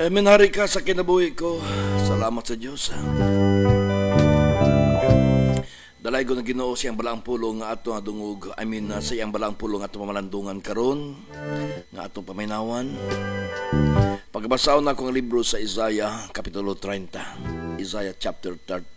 Minari ka sa kinabuhi ko. Salamat sa Diyos. Dalay ko na Ginoo siyang balaang pulong nga ato nga dungog. Sa iyang balaang pulong nga ato pamalandungan karon nga atong paminawan. Pagbasaw na akong libro sa Isaiah kapitulo 30. Isaiah chapter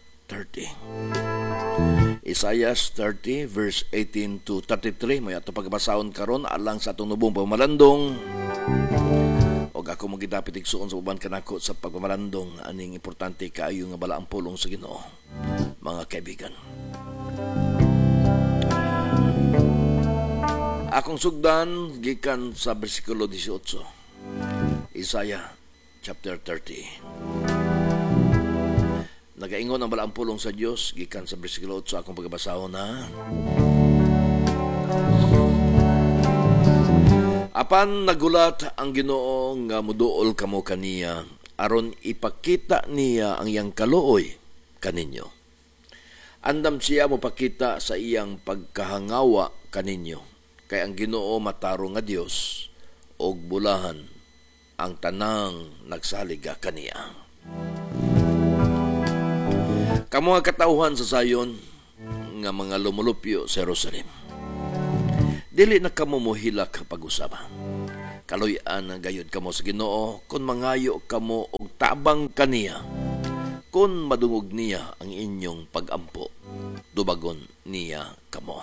30. Isaiah 30 verse 18 to 33. May ato pagbasahon karon alang sa atong nubong pamalandong. Og ako mo gidapit igsuon sa uban kanako sa pagmamalandong aning importante kaayo nga balaang pulong sa Ginoo, mga kaibigan. Akong sugdan gikan sa bersikulo 18. Isaiah chapter 30. Nagaingon ang balaang pulong sa Dios gikan sa bersikulo 8 akong pagbasahon na. Apan nagulat ang Ginoo nga muduol kamo kaniya aron ipakita niya ang iyang kaluoy kaninyo. Andam siya mo pakita sa iyang pagkahangawa kaninyo. Kay ang Ginoo matarong nga Dios og bulahan ang tanang nagsaliga kaniya. Kamo nga katawhan sa sayon nga mga lumulupyo sa Jerusalem. Dili na kamo mohilak pag-usaba. Kaluy-an gayud kamo sa Ginoo kun mangayo kamo og tabang kaniya. Kun madungog niya ang inyong pag-ampo, dubagon niya kamo.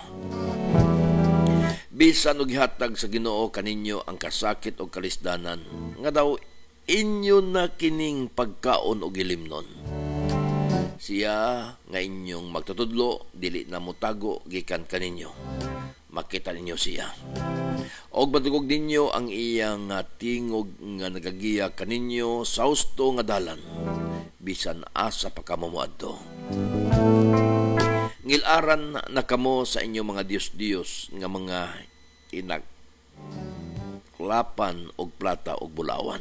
Bisan og gihatag sa Ginoo kaninyo ang kasakit o kalisdanan, nga daw inyo na kining pagkaon og ilimnon. Siya nga inyong magtutudlo, dili na mutago gikan kaninyo. Makita ninyo siya. Og madugog ninyo ang iyang tingog nga nagagiya kaninyo sa husto nga dalan, bisan asa pa kamo moadto. Ngilaran na kamo sa inyong mga Dios-Dios nga mga inaklapan og plata og bulawan.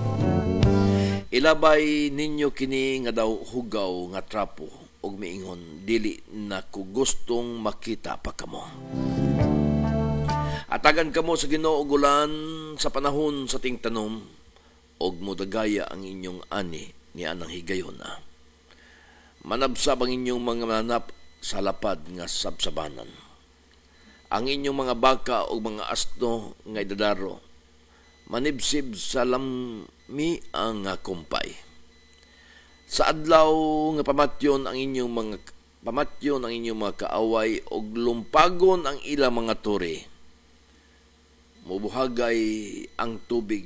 Ilabay ninyo kini nga daw hugaw nga trapo og miingon, dili na ko gustong makita pa kamo. Atagan kamo sa Ginoo og ulan sa panahon sa tingtanom og modagaya ang inyong ani ni anang higayona. Manabsab ang inyong mga manap sa lapad nga sabsabanan. Ang inyong mga baka o mga asno nga idadaro, manibsib sa lami ang kumpay. Sa adlaw nga pamatyon ang inyong mga kaaway og lumpagon ang ilang mga tore. Mubuhagay ang tubig